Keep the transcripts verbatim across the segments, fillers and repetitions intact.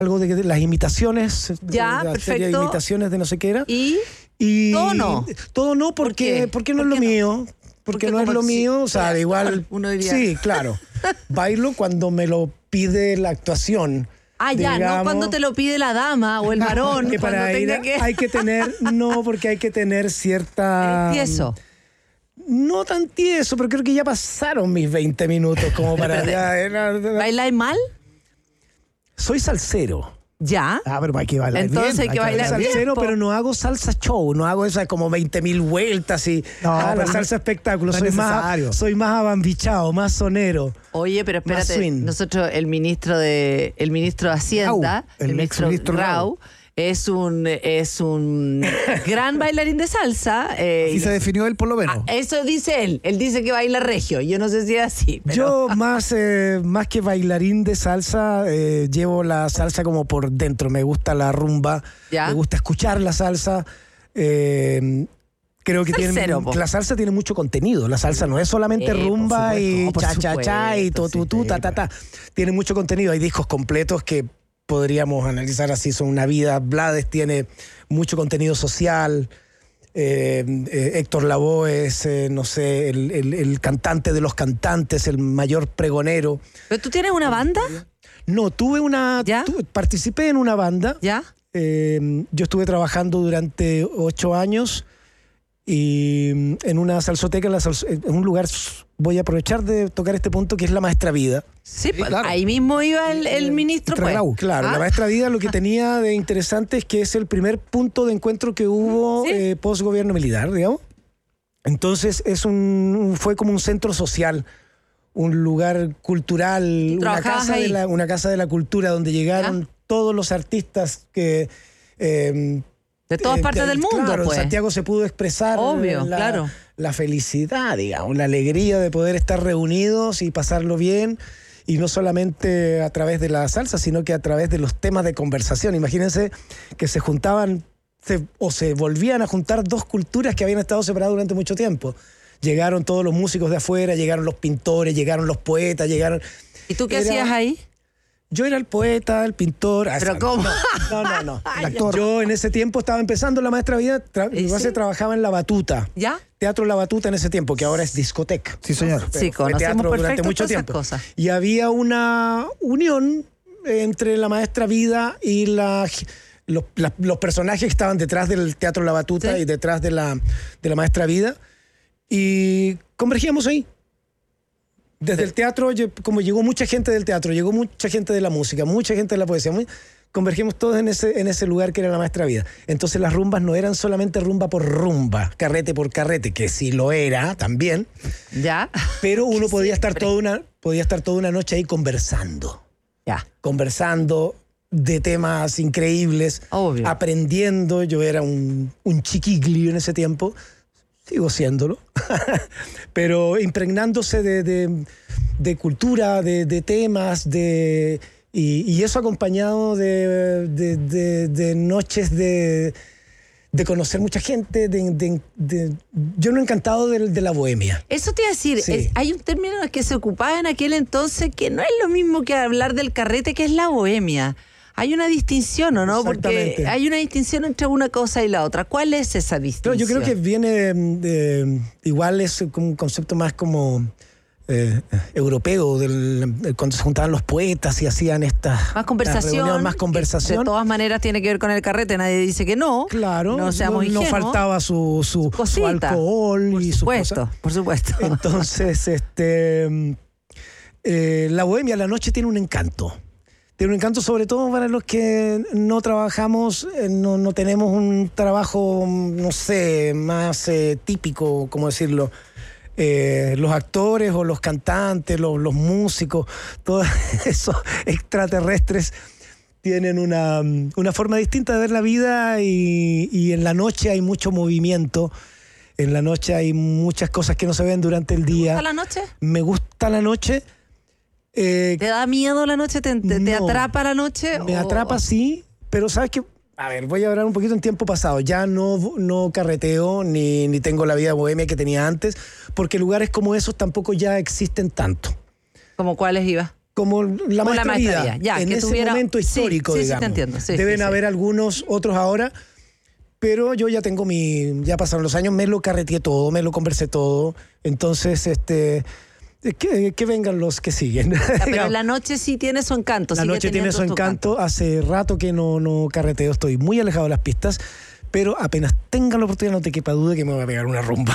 algo de, de las imitaciones. Ya, de la perfecto. serie de imitaciones de no sé qué era. ¿Y? Y Todo no. Todo no, porque, ¿Por qué? porque no ¿Por es lo qué no? mío. Porque Porque no es como lo si- mío, o sea, igual... Uno diría. Sí, claro. Bailo cuando me lo pide la actuación. Ah, ya, no digamos, cuando te lo pide la dama o el varón, porque cuando para ir tenga a- que... hay que tener, no, porque hay que tener cierta... ¿Y eso? No tan tieso, pero creo que ya pasaron mis veinte minutos como para... ya, era- ¿Bailáis mal? Soy salsero. Ya. Ah, pero hay que bailar Entonces bien. hay que bailar Soy bien, salsero, po. pero no hago salsa show, no hago esas como veinte mil vueltas y No, ah, la pero salsa espectáculo. no es soy, necesario. más, soy más abambichado, más sonero. Oye, pero Más espérate, swing. nosotros, el ministro de el ministro de Hacienda, Grau, el el ministro exministro Grau, es un es un gran bailarín de salsa. eh, Y se definió él por lo menos. ah, eso dice él. Él dice que baila regio. Yo no sé si es así. Pero... Yo más, eh, más que bailarín de salsa, eh, llevo la salsa como por dentro. Me gusta la rumba, ¿Ya? me gusta escuchar la salsa. eh, Creo que tiene, Salsero, po. la salsa tiene mucho contenido. La salsa no es solamente Eh, por rumba supuesto. y No, por cha cha cha y supuesto, tu tu tu sí, ta ta ta. Tiene mucho contenido. Hay discos completos que podríamos analizar así. Son una vida. Blades tiene mucho contenido social. Eh, eh, Héctor Lavoe es, eh, no sé, el, el- el cantante de los cantantes, el mayor pregonero. ¿Pero tú tienes una banda? No, tuve una. ¿Ya? tu- participé en una banda. ¿Ya? Eh, yo estuve trabajando durante ocho años y mm, en una salsoteca, en, la sals- en un lugar, voy a aprovechar de tocar este punto que es la Maestra Vida. Sí, pues, claro. ahí mismo iba el, el ministro. Pues. Grau. Claro, ¿Ah? la Maestra Vida lo que tenía de interesante es que es el primer punto de encuentro que hubo Sí. eh, post-gobierno militar, digamos. Entonces es un, fue como un centro social, un lugar cultural, ¿Tú una trabajabas casa, de ahí? la, una casa de la cultura donde llegaron ¿Ya? todos los artistas que... eh, De todas eh, partes del mundo, claro, pues. en Santiago se pudo expresar Obvio, la, claro. la felicidad, digamos, la alegría de poder estar reunidos y pasarlo bien, y no solamente a través de la salsa, sino que a través de los temas de conversación. Imagínense que se juntaban se- o se volvían a juntar dos culturas que habían estado separadas durante mucho tiempo. Llegaron todos los músicos de afuera, llegaron los pintores, llegaron los poetas, llegaron... ¿Y tú qué Era- hacías ahí? Yo era el poeta, el pintor. ah, ¿Pero esa- cómo? No, no, no. El actor. Yo en ese tiempo estaba empezando la Maestra Vida. Tra- ¿Y mi base sí? trabajaba en La Batuta. ¿Ya? Teatro La Batuta en ese tiempo, que ahora es discoteca. Sí, señor. Pero Sí, fue conocemos teatro durante perfecto mucho todas esas tiempo. cosas. Y había una unión entre la Maestra Vida y la, los, la- los personajes que estaban detrás del Teatro La Batuta Sí. y detrás de la, de la Maestra Vida. Y convergíamos ahí. Desde el teatro, yo- como llegó mucha gente del teatro, llegó mucha gente de la música, mucha gente de la poesía, muy- convergimos todos en ese, en ese lugar que era la Maestra Vida. Entonces las rumbas no eran solamente rumba por rumba, carrete por carrete, que sí lo era también, ¿Ya? pero uno podía estar, Siempre. toda una, podía estar toda una noche ahí conversando, Ya. conversando de temas increíbles, Obvio. aprendiendo. Yo era un, un chiquiglio en ese tiempo, sigo siéndolo, pero impregnándose de, de- de cultura, de, de temas, de, y, y eso acompañado de, de- de- de noches de, de conocer mucha gente, de, de- de- yo no he encantado de, de la bohemia. Eso te iba a decir, Sí. es- hay un término que se ocupaba en aquel entonces que no es lo mismo que hablar del carrete, que es la bohemia. Hay una distinción, ¿o no? Porque Exactamente. hay una distinción entre una cosa y la otra. ¿Cuál es esa Pero distinción? yo creo que viene de, de- igual es como un concepto más como eh, europeo, del, de cuando se juntaban los poetas y hacían estas Más estas conversación. reuniones, más que conversación. De todas maneras tiene que ver con el carrete, nadie dice que no. Claro, No seamos no, no ingenuos. faltaba su, su, su Cosita. alcohol Por y sus supuesto, cosas. por supuesto. Entonces, este, eh, la bohemia, la noche tiene un encanto. Tiene un encanto sobre todo para los que no trabajamos, eh, no, no tenemos un trabajo, no sé, más eh, típico, ¿cómo decirlo? Eh, los actores o los cantantes, los, los músicos, todos esos extraterrestres tienen una, una forma distinta de ver la vida, y, y en la noche hay mucho movimiento. En la noche hay muchas cosas que no se ven durante el ¿Te día. gusta la noche? Me gusta la noche. Eh, ¿Te da miedo la noche? ¿Te, te- te No. atrapa la noche? me o- atrapa, sí, pero ¿sabes qué? A ver, voy a hablar un poquito en tiempo pasado. Ya no, no carreteo ni, ni tengo la vida bohemia que tenía antes, porque lugares como esos tampoco ya existen tanto. ¿Como cuáles iba? como la Como la maestra vida, maestra vida, ya, en que ese tuviera- momento sí, histórico, sí, sí, digamos. te entiendo, sí, Deben sí, sí. haber algunos otros ahora, pero yo ya tengo mi, ya pasaron los años, me lo carreteé todo, me lo conversé todo, entonces, este, que, que vengan los que siguen. Ya, pero la noche sí tiene su encanto. La sigue noche tiene teniendo su tu encanto, hace rato que no, no carreteo, estoy muy alejado de las pistas, pero apenas tenga la oportunidad, no te quepa duda que me voy a pegar una rumba.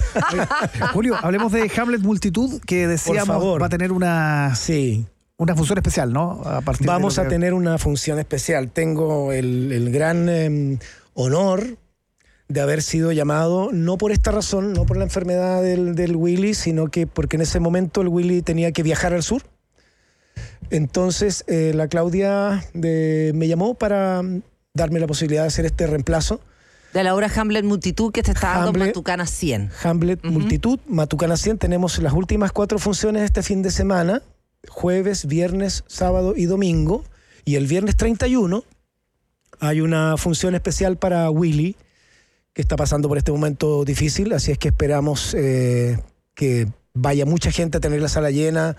Julio, hablemos de Hamlet Multitud, que decíamos favor. va a tener una, Sí. una función especial, ¿no? A partir Vamos de lo a que- tener una función especial. Tengo el, el gran eh, honor de haber sido llamado, no por esta razón, no por la enfermedad del, del Willy, sino que porque en ese momento el Willy tenía que viajar al sur. Entonces eh, la Claudia de- me llamó para darme la posibilidad de hacer este reemplazo. De la obra Hamlet Multitud que te está dando Hamlet. Matucana cien. Hamlet Ujú. Multitud, Matucana cien. Tenemos las últimas cuatro funciones este fin de semana, jueves, viernes, sábado y domingo. Y el viernes treinta y uno hay una función especial para Willy, que está pasando por este momento difícil, así es que esperamos eh, que vaya mucha gente a tener la sala llena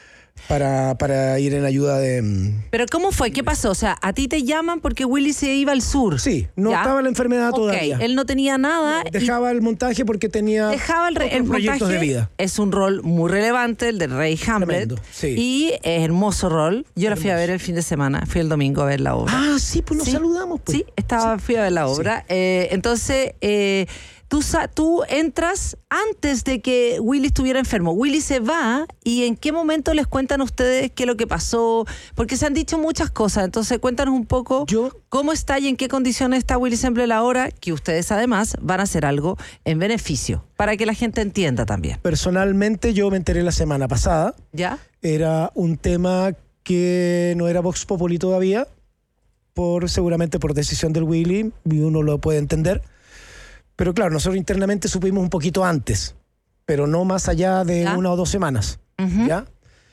para, para ir en ayuda de... Pero ¿cómo fue? ¿Qué pasó? O sea, a ti te llaman porque Willy se iba al sur. Sí, no ¿Ya? estaba la enfermedad Ok, todavía. él no tenía nada. y Dejaba el montaje porque tenía dejaba el, re- otros el proyectos montaje. de vida. Es un rol muy relevante, el del Rey Hamlet. Tremendo, sí. Y es hermoso rol. Yo la fui a ver el fin de semana. Fui el domingo a ver la obra. Ah, sí, pues nos Sí, saludamos. Pues. Sí, estaba, fui a ver la obra. Eh, entonces, eh, tú, sa- tú entras antes de que Willy estuviera enfermo. Willy se va y ¿en qué momento les cuentan ustedes qué es lo que pasó? Porque se han dicho muchas cosas. Entonces, cuéntanos un poco Yo- cómo está y en qué condiciones está Willy Semble ahora, que ustedes además van a hacer algo en beneficio, para que la gente entienda también. Personalmente yo me enteré la semana pasada. ¿Ya? Era un tema que no era Vox Populi todavía, por seguramente por decisión del Willy, y uno lo puede entender. Pero claro, nosotros internamente supimos un poquito antes, pero no más allá de ¿Ya? una o dos semanas. Ujú. ¿Ya?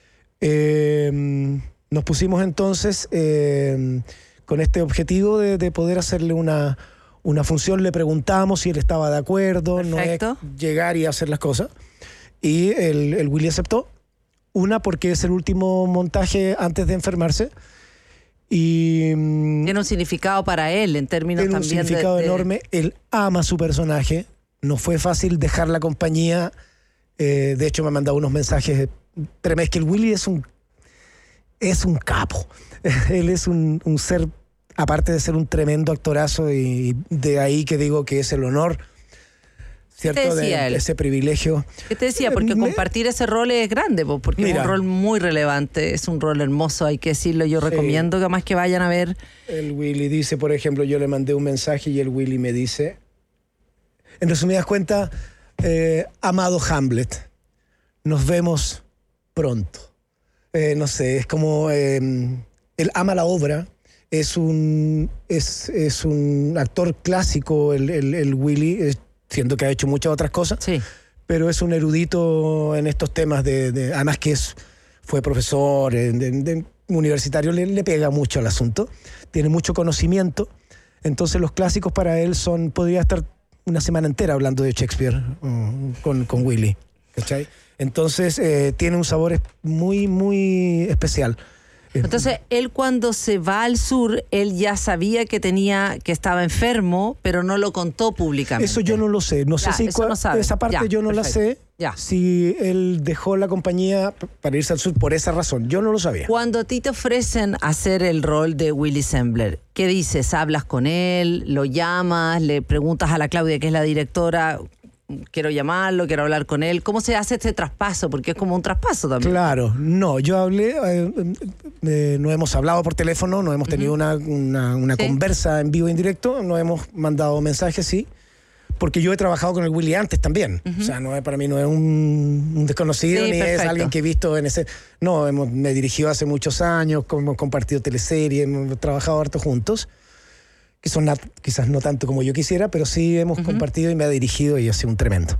Eh, nos pusimos entonces eh, con este objetivo de, de poder hacerle una, una función. Le preguntamos si él estaba de acuerdo, Perfecto. no es llegar y hacer las cosas. Y el, el Willy aceptó. Una, porque es el último montaje antes de enfermarse. Y mm, Tiene un significado para él en términos tiene un también de- significado de, enorme. Él ama su personaje. No fue fácil dejar la compañía. Eh, de hecho, me ha mandado unos mensajes tremendos. Que el Willy es un, es un capo. Él es un, un ser, aparte de ser un tremendo actorazo, y de ahí que digo que es el honor, ¿cierto? ¿Qué decía de él? ese privilegio. ¿Qué te decía? Porque Me- compartir ese rol es grande, po, porque Mira. es un rol muy relevante, es un rol hermoso, hay que decirlo. Yo Sí. recomiendo que más que vayan a ver. El Willy dice, por ejemplo, yo le mandé un mensaje y el Willy me dice, en resumidas cuentas, eh, amado Hamlet, nos vemos pronto. Eh, no sé, es como, eh, él ama la obra, es un, es, es un actor clásico, el, el, el Willy, eh, siendo que ha hecho muchas otras cosas, Sí. pero es un erudito en estos temas, de, de- además que es, fue profesor eh, de, de universitario, le, le pega mucho al asunto, tiene mucho conocimiento, entonces los clásicos para él son, podría estar una semana entera hablando de Shakespeare uh, con, con Willy, ¿cachai? Entonces eh, tiene un sabor es- muy, muy especial. Eh, Entonces, él cuando se va al sur, él ya sabía que tenía, que estaba enfermo, pero no lo contó públicamente. Eso yo no lo sé. No Ya, sé si eso cua- no sabe. esa parte Ya, yo no la sé. perfecto. Ya. Si él dejó la compañía p- para irse al sur por esa razón. Yo no lo sabía. Cuando a ti te ofrecen hacer el rol de Willy Sembler, ¿qué dices? ¿Hablas con él? ¿Lo llamas? ¿Le preguntas a la Claudia, que es la directora? Quiero llamarlo, quiero hablar con él. ¿Cómo se hace este traspaso? Porque es como un traspaso también. Claro, no, yo hablé, eh, eh, no hemos hablado por teléfono, no hemos tenido una, una, una Sí. conversa en vivo e indirecto, no hemos mandado mensajes, sí, porque yo he trabajado con el Willy antes también. O sea, no es, para mí no es un, un desconocido, Sí, ni es perfecto. alguien que he visto en ese... No, hemos, me dirigió hace muchos años, hemos compartido teleseries, hemos trabajado harto juntos, que son nat- quizás no tanto como yo quisiera, pero sí hemos Ujú. compartido y me ha dirigido y ha sido un tremendo.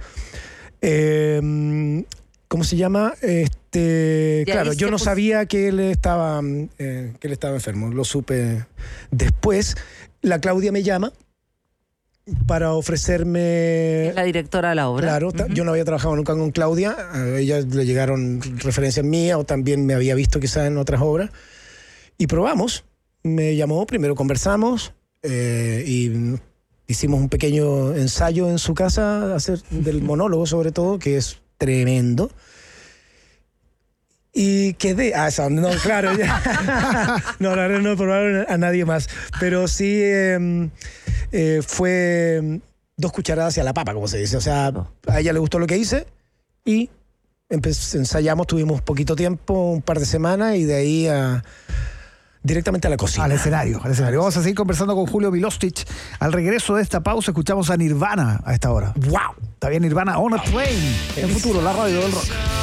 Eh, ¿Cómo se llama? Este, Y ahí claro, yo se no pus- sabía que él estaba, eh, que él estaba enfermo, lo supe después. La Claudia me llama para ofrecerme... Es la directora de la obra. Claro, uh-huh. Yo no había trabajado nunca con Claudia, a ella le llegaron referencias mías o también me había visto quizás en otras obras. Y probamos, me llamó, primero conversamos eh, y hicimos un pequeño ensayo en su casa, hacer del monólogo sobre todo, que es tremendo. Y quedé... Ah, esa, no, claro. Ya. No, no, no probaron a nadie más. Pero sí eh, eh, fue dos cucharadas hacia la papa, como se dice. O sea, a ella le gustó lo que hice y empe- ensayamos, tuvimos poquito tiempo, un par de semanas, y de ahí a... directamente a la cocina. Al escenario, al escenario. Vamos a seguir conversando con Julio Milostich. Al regreso de esta pausa escuchamos a Nirvana a esta hora. ¡Wow! Está bien, Nirvana, On a Plane. En el futuro, la radio del rock.